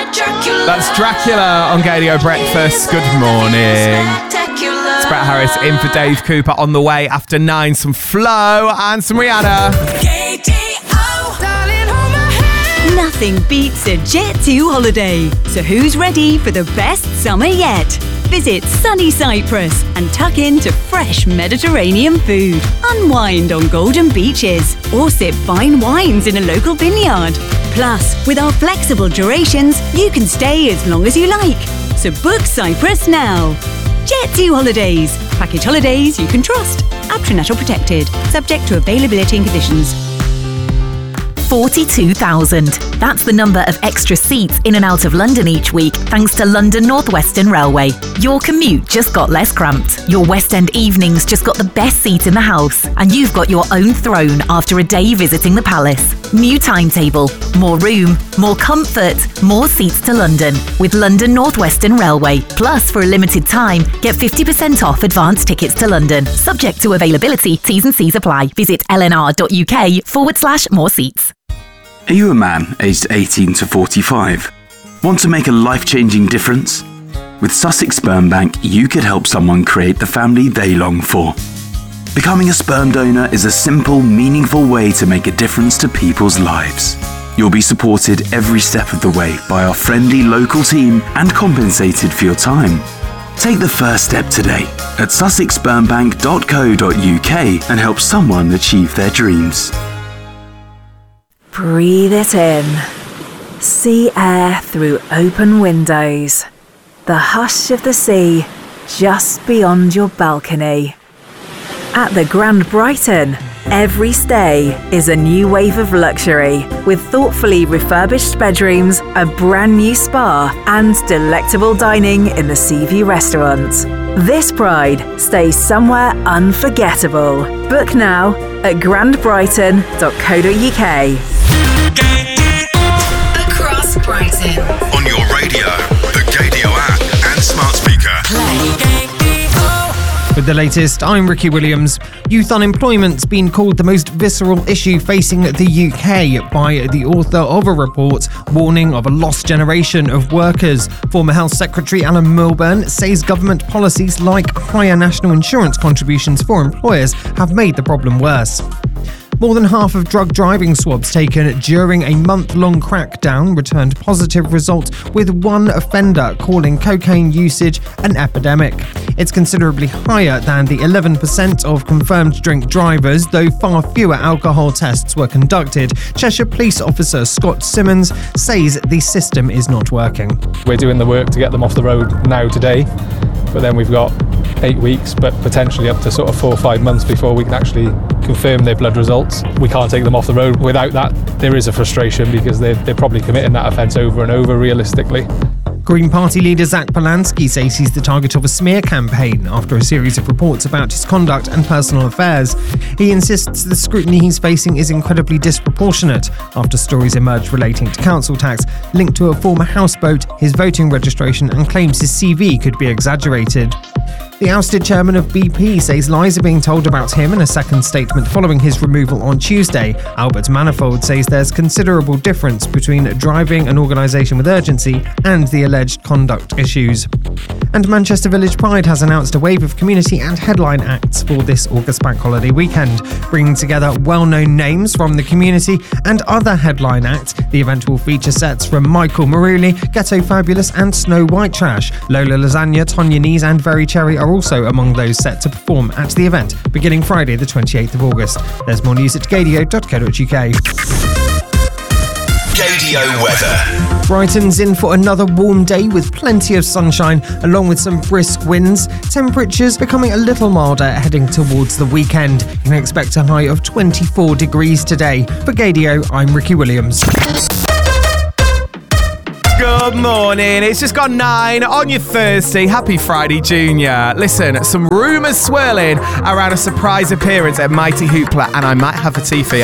That's Dracula on Gadio Breakfast. Good morning. It's Brett Harris in for Dave Cooper on the way after 9. Some Flo and some Rihanna. Nothing beats a Jet2 holiday. So who's ready for the best summer yet? Visit sunny Cyprus and tuck into fresh Mediterranean food. Unwind on golden beaches or sip fine wines in a local vineyard. Plus, with our flexible durations, you can stay as long as you like. So book Cyprus now. Jet2 Holidays. Package holidays you can trust. Aptronat protected. Subject to availability and conditions. 42,000. That's the number of extra seats in and out of London each week, thanks to London North Western Railway. Your commute just got less cramped. Your West End evenings just got the best seat in the house. And you've got your own throne after a day visiting the palace. New timetable, more room, more comfort, more seats to London with London North Western Railway. Plus, for a limited time, get 50% off advance tickets to London. Subject to availability, T's and C's apply. Visit lnr.uk/more seats. Are you a man aged 18 to 45? Want to make a life-changing difference? With Sussex Sperm Bank, you could help someone create the family they long for. Becoming a sperm donor is a simple, meaningful way to make a difference to people's lives. You'll be supported every step of the way by our friendly local team and compensated for your time. Take the first step today at sussexspermbank.co.uk and help someone achieve their dreams. Breathe it in. Sea air through open windows. The hush of the sea just beyond your balcony. At the Grand Brighton, every stay is a new wave of luxury with thoughtfully refurbished bedrooms, a brand new spa and delectable dining in the Seaview restaurant. This pride stays somewhere unforgettable. Book now at grandbrighton.co.uk. Across Brighton. On your radio, the Gadio app and smart speaker. With the latest, I'm Ricky Williams. Youth unemployment's been called the most visceral issue facing the UK by the author of a report warning of a lost generation of workers. Former Health Secretary Alan Milburn says government policies like higher national insurance contributions for employers have made the problem worse. More than half of drug driving swabs taken during a month-long crackdown returned positive results, with one offender calling cocaine usage an epidemic. It's considerably higher than the 11% of confirmed drink drivers, though far fewer alcohol tests were conducted. Cheshire Police Officer Scott Simmons says the system is not working. We're doing the work to get them off the road now today, but then we've got 8 weeks, but potentially up to sort of 4 or 5 months before we can actually confirm their blood results. We can't take them off the road. Without that, there is a frustration because they're probably committing that offence over and over realistically. Green Party leader Zach Polanski says he's the target of a smear campaign after a series of reports about his conduct and personal affairs. He insists the scrutiny he's facing is incredibly disproportionate after stories emerged relating to council tax linked to a former houseboat, his voting registration, and claims his CV could be exaggerated. The ousted chairman of BP says lies are being told about him in a second statement following his removal on Tuesday. Albert Manifold says there's considerable difference between driving an organisation with urgency and the alleged conduct issues. And Manchester Village Pride has announced a wave of community and headline acts for this August bank holiday weekend, bringing together well-known names from the community and other headline acts. The event will feature sets from Michael Maruli, Ghetto Fabulous and Snow White Trash. Lola Lasagna, Tonya Nees and Very Cherry are also among those set to perform at the event, beginning Friday the 28th of August. There's more news at gadio.co.uk. Gadio weather. Brighton's in for another warm day with plenty of sunshine, along with some brisk winds. Temperatures becoming a little milder heading towards the weekend. You can expect a high of 24 degrees today. For Gadio, I'm Ricky Williams. Good morning. It's just gone 9 on your Thursday. Happy Friday, Junior. Listen, some rumours swirling around a surprise appearance at Mighty Hoopla, and I might have a tea for you.